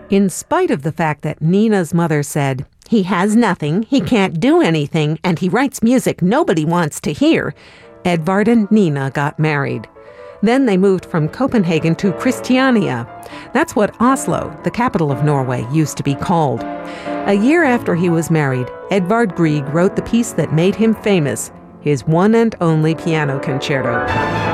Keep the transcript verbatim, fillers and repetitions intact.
In spite of the fact that Nina's mother said, "He has nothing, he can't do anything, and he writes music nobody wants to hear," Edvard and Nina got married. Then they moved from Copenhagen to Christiania. That's what Oslo, the capital of Norway, used to be called. A year after he was married, Edvard Grieg wrote the piece that made him famous, his one and only piano concerto.